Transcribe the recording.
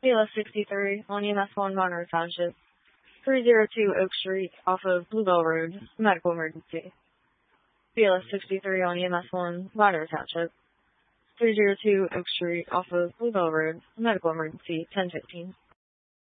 BLS 63 on EMS 1 Monroe Township. 302 Oak Street off of Bluebell Road. Medical emergency. BLS 63 on EMS 1 Monroe Township. 302 Oak Street off of Bluebell Road. Medical emergency. 1015.